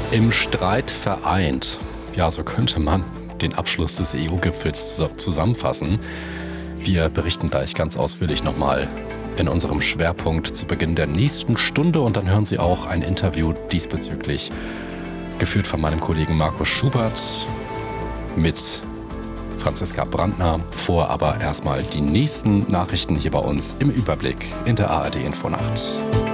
Im Streit vereint. Ja, so könnte man den Abschluss des EU-Gipfels zusammenfassen. Wir berichten gleich ganz ausführlich nochmal in unserem Schwerpunkt zu Beginn der nächsten Stunde und dann hören Sie auch ein Interview diesbezüglich, geführt von meinem Kollegen Markus Schubert mit Franziska Brandner. Vor aber erstmal die nächsten Nachrichten hier bei uns im Überblick in der ARD Infonacht.